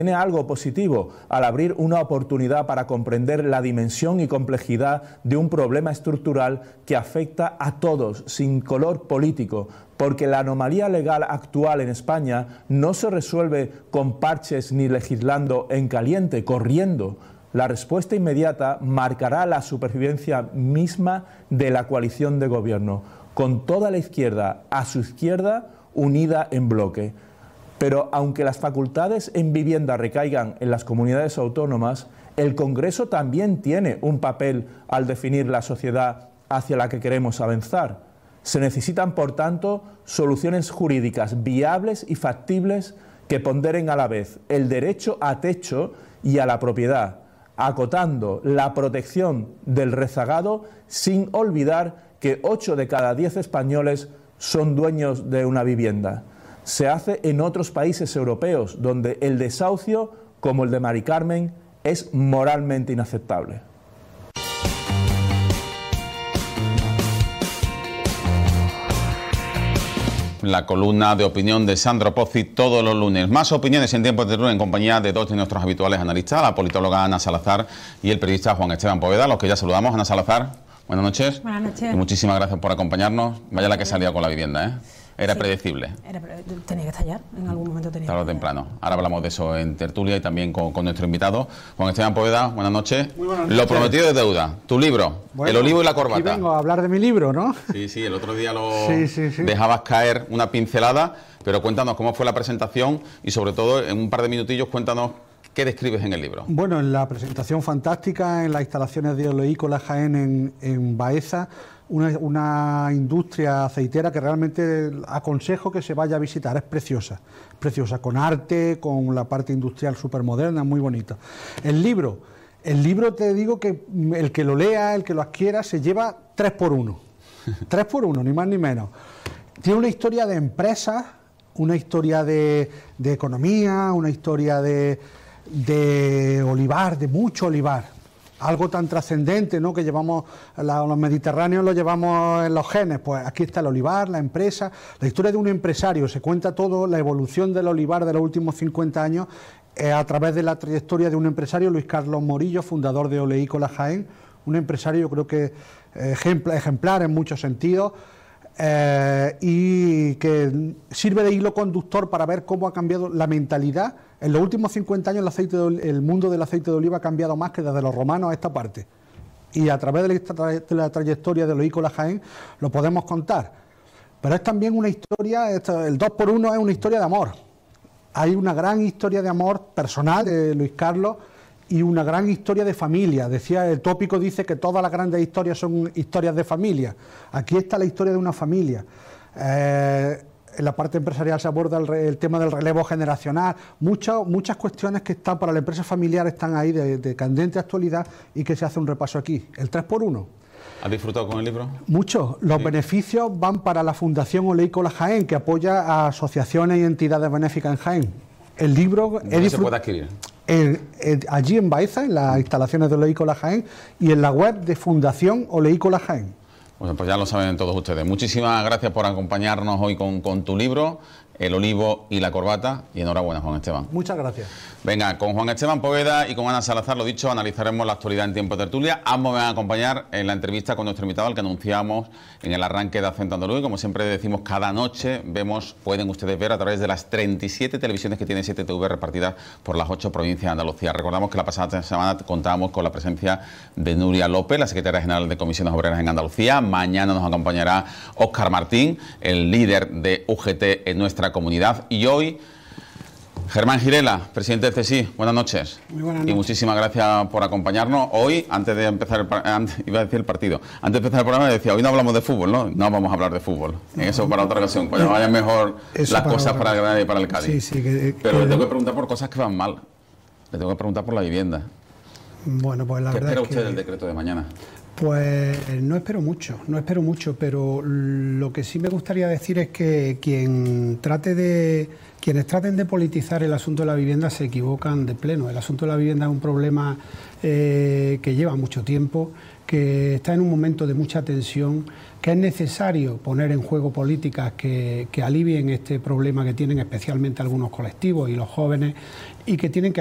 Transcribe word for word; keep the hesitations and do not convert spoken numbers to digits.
Tiene algo positivo al abrir una oportunidad para comprender la dimensión y complejidad de un problema estructural que afecta a todos, sin color político, porque la anomalía legal actual en España no se resuelve con parches ni legislando en caliente, corriendo. La respuesta inmediata marcará la supervivencia misma de la coalición de gobierno, con toda la izquierda a su izquierda unida en bloque. Pero aunque las facultades en vivienda recaigan en las comunidades autónomas, el Congreso también tiene un papel al definir la sociedad hacia la que queremos avanzar. Se necesitan, por tanto, soluciones jurídicas viables y factibles que ponderen a la vez el derecho a techo y a la propiedad, acotando la protección del rezagado sin olvidar que ocho de cada diez españoles son dueños de una vivienda. Se hace en otros países europeos, donde el desahucio, como el de Mari Carmen, es moralmente inaceptable. La columna de opinión de Sandro Pozzi todos los lunes. Más opiniones en Tiempo de Tertulia en compañía de dos de nuestros habituales analistas, la politóloga Ana Salazar y el periodista Juan Esteban Poveda, a los que ya saludamos. Ana Salazar, buenas noches. Buenas noches. Y muchísimas gracias por acompañarnos. Vaya la que salía con la vivienda, ¿eh? Era sí, predecible. Era, tenía que estallar, en algún momento tenía Tarde o que temprano. Ahora hablamos de eso en tertulia y también con, con nuestro invitado. Juan Esteban Poveda, buenas noches. Muy buenas noches. Lo prometido es deuda. Tu libro, bueno, El olivo y la corbata. Aquí vengo a hablar de mi libro, ¿no? Sí, sí, el otro día lo sí, sí, sí. dejabas caer una pincelada, pero cuéntanos cómo fue la presentación y sobre todo en un par de minutillos cuéntanos qué describes en el libro. Bueno, en la presentación fantástica en las instalaciones de Oleícola Jaén en, en Baeza, una, una industria aceitera que realmente aconsejo que se vaya a visitar, es preciosa, preciosa, con arte, con la parte industrial súper moderna, muy bonita. El libro, el libro te digo que el que lo lea, el que lo adquiera, se lleva tres por uno, tres por uno, ni más ni menos. Tiene una historia de empresas, una historia de, de economía, una historia de, de olivar, de mucho olivar. Algo tan trascendente, ¿no?, que llevamos, la, los mediterráneos lo llevamos en los genes. Pues aquí está el olivar, la empresa, la historia de un empresario. Se cuenta todo, la evolución del olivar de los últimos cincuenta años eh, a través de la trayectoria de un empresario, Luis Carlos Morillo, fundador de Oleícola Jaén. Un empresario, yo creo que ejemplar, ejemplar en muchos sentidos. Eh, y que sirve de hilo conductor para ver cómo ha cambiado la mentalidad. En los últimos cincuenta años el, aceite de, el mundo del aceite de oliva ha cambiado más que desde los romanos a esta parte. Y a través de la, de la trayectoria de Oleícola Jaén lo podemos contar. Pero es también una historia, esto, el dos por uno es una historia de amor. Hay una gran historia de amor personal de Luis Carlos y una gran historia de familia. Decía, el tópico dice que todas las grandes historias son historias de familia. Aquí está la historia de una familia. Eh, en la parte empresarial se aborda el, el tema del relevo generacional. Muchas, muchas cuestiones que están para la empresa familiar están ahí de, de candente actualidad y que se hace un repaso aquí. El tres por uno. ¿Has disfrutado con el libro? Mucho. Los sí. beneficios van para la Fundación Oleícola Jaén, que apoya a asociaciones y entidades benéficas en Jaén. El libro... ¿Dónde se puede adquirir? El, el, allí en Baeza, en las instalaciones de Oleícola Jaén, y en la web de Fundación Oleícola Jaén. Bueno, pues ya lo saben todos ustedes. Muchísimas gracias por acompañarnos hoy con, con tu libro, El olivo y la corbata, y enhorabuena, Juan Esteban. Muchas gracias. Venga, con Juan Esteban Poveda y con Ana Salazar, lo dicho, analizaremos la actualidad en Tiempo de Tertulia. Ambos me van a acompañar en la entrevista con nuestro invitado, al que anunciamos en el arranque de Acento Andaluz. Y como siempre decimos, cada noche vemos, pueden ustedes ver a través de las treinta y siete televisiones que tiene siete T V repartidas por las ocho provincias de Andalucía. Recordamos que la pasada semana contábamos con la presencia de Nuria López, la secretaria general de Comisiones Obreras en Andalucía. Mañana nos acompañará Óscar Martín, el líder de U G T en nuestra comunidad. Y hoy, Germán Girela, presidente del C S I, buenas noches. Muy buenas noches. Y muchísimas gracias por acompañarnos. Hoy, antes de empezar el, antes, iba a decir el partido, antes de empezar el programa decía, hoy no hablamos de fútbol, ¿no? No vamos a hablar de fútbol. No, eso para otra ocasión, cuando no vayan mejor eso las para cosas otra. para el Granada y para el Cádiz. Sí, sí, que, Pero que... le tengo que preguntar por cosas que van mal. Le tengo que preguntar por la vivienda. Bueno, pues la ¿Qué verdad espera es usted que... del decreto de mañana? Pues no espero mucho, no espero mucho, pero lo que sí me gustaría decir es que quien trate de, quienes traten de politizar el asunto de la vivienda se equivocan de pleno. El asunto de la vivienda es un problema eh, que lleva mucho tiempo, que está en un momento de mucha tensión, que es necesario poner en juego políticas que, que alivien este problema que tienen especialmente algunos colectivos y los jóvenes, y que tienen que